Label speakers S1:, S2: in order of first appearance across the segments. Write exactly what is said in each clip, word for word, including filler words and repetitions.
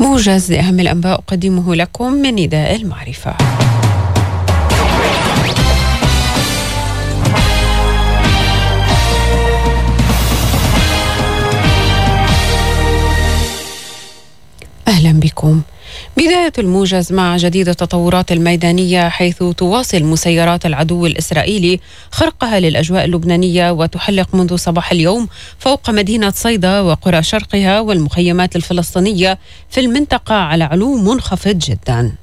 S1: موجز لأهم الأنباء أقدمه لكم من نداء المعرفة. أهلا بكم. بداية الموجز مع جديد التطورات الميدانية، حيث تواصل مسيرات العدو الإسرائيلي خرقها للأجواء اللبنانية وتحلق منذ صباح اليوم فوق مدينة صيدا وقرى شرقها والمخيمات الفلسطينية في المنطقة على علو منخفض جدا.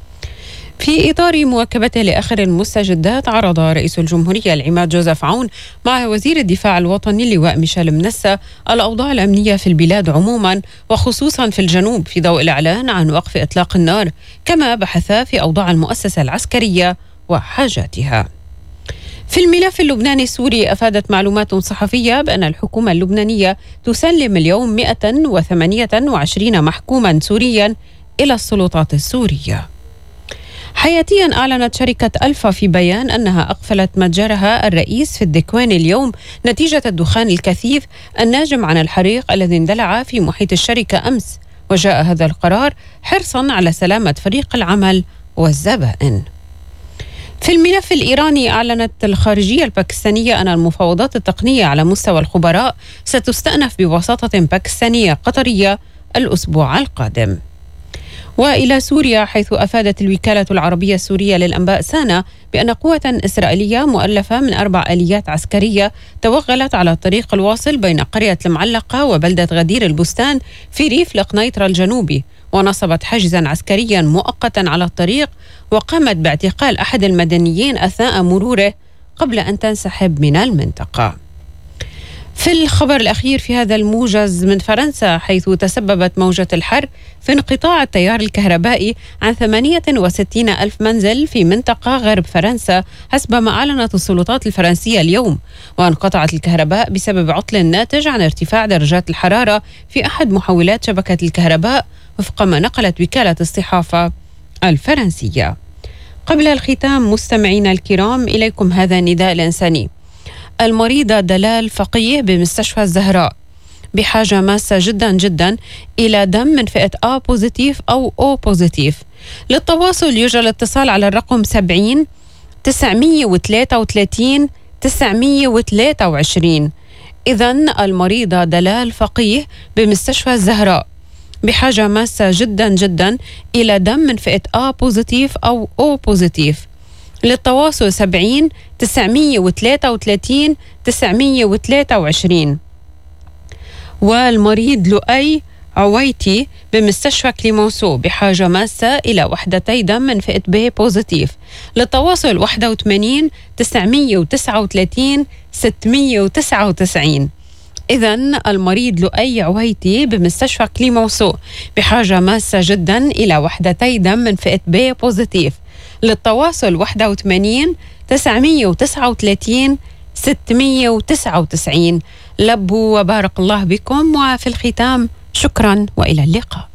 S1: في إطار مواكبته لآخر المستجدات، عرض رئيس الجمهورية العماد جوزيف عون مع وزير الدفاع الوطني اللواء ميشيل منسى الأوضاع الأمنية في البلاد عموما وخصوصا في الجنوب، في ضوء الإعلان عن وقف إطلاق النار، كما بحث في أوضاع المؤسسة العسكرية وحاجاتها. في الملف اللبناني السوري، أفادت معلومات صحفية بأن الحكومة اللبنانية تسلم اليوم مئة وثمانية وعشرين محكوما سوريا إلى السلطات السورية. حياتيا، أعلنت شركة ألفا في بيان أنها أقفلت متجرها الرئيس في الدكوان اليوم نتيجة الدخان الكثيف الناجم عن الحريق الذي اندلع في محيط الشركة أمس، وجاء هذا القرار حرصا على سلامة فريق العمل والزبائن. في الملف الإيراني، أعلنت الخارجية الباكستانية أن المفاوضات التقنية على مستوى الخبراء ستستأنف بوساطة باكستانية قطرية الأسبوع القادم. وإلى سوريا، حيث أفادت الوكالة العربية السورية للأنباء سانا بأن قوة إسرائيلية مؤلفة من أربع آليات عسكرية توغلت على الطريق الواصل بين قرية المعلقة وبلدة غدير البستان في ريف القنيطرة الجنوبي، ونصبت حاجزا عسكريا مؤقتا على الطريق، وقامت باعتقال أحد المدنيين أثناء مروره قبل أن تنسحب من المنطقة. في الخبر الأخير في هذا الموجز من فرنسا، حيث تسببت موجة الحر في انقطاع التيار الكهربائي عن ثمانية وستين ألف منزل في منطقة غرب فرنسا حسب ما أعلنت السلطات الفرنسية اليوم، وانقطعت الكهرباء بسبب عطل ناتج عن ارتفاع درجات الحرارة في أحد محولات شبكة الكهرباء، وفق ما نقلت وكالة الصحافة الفرنسية. قبل الختام مستمعينا الكرام، إليكم هذا النداء الإنساني. المريضة دلال فقيه بمستشفى الزهراء بحاجة ماسة جدا جدا إلى دم من فئة A بوزيتيف أو O بوزيتيف. للتواصل يرجى الاتصال على الرقم سبعين تسعمية وثلاثة وثلاثين تسعمية وثلاثة وعشرين. إذن المريضة دلال فقيه بمستشفى الزهراء بحاجة ماسة جدا جدا إلى دم من فئة A بوزيتيف أو O بوزيتيف. للتواصل سبعين تسعمية وثلاثة وثلاثين تسعمية وثلاثة وعشرين. والمريض لؤي عويتي بمستشفى كليمونسو بحاجة ماسة إلى وحدتي دم من فئة B بوزيتيف. للتواصل واحد وثمانين تسعمية وتسعة وثلاثين ستمية وتسعة وتسعين. إذن المريض لؤي عويتي بمستشفى كليمونسو بحاجة ماسة جدا إلى وحدتي دم من فئة B بوزيتيف. للتواصل واحد وثمانين تسعمية وتسعة وثلاثين ستمية وتسعة وتسعين. لبوا وبارك الله بكم، وفي الختام شكرا وإلى اللقاء.